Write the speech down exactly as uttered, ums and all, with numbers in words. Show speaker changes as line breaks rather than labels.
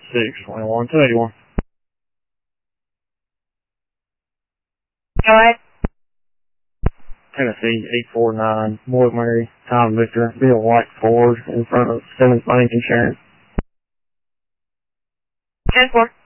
six twenty-one two eighty-one.
Go ahead.
Tennessee eight four nine, Montgomery, Tom Victor, Bill White Ford in front of Simmons Bank Insurance.
ten four.